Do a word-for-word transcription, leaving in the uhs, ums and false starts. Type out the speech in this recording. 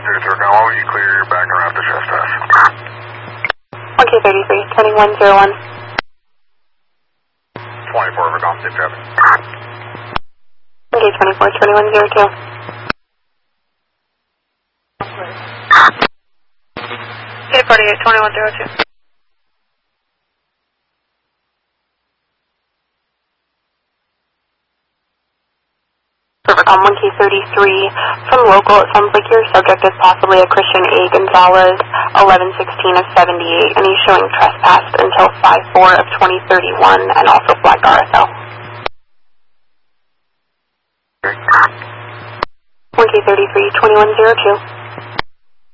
thirty-three, Why would you clear your back and route the trespass? one K thirty-three, twenty-one zero one. twenty-four, over golf, safe traffic. one K twenty-four, twenty-one zero two. K forty-eight, twenty-one zero two. Perfect, on one K thirty-three, from local, it sounds like your subject is possibly a Christian A. Gonzalez, eleven sixteen of seventy-eight, and he's showing trespassed until five four of twenty thirty-one, and also flagged R S O. one K thirty-three, twenty-one zero two.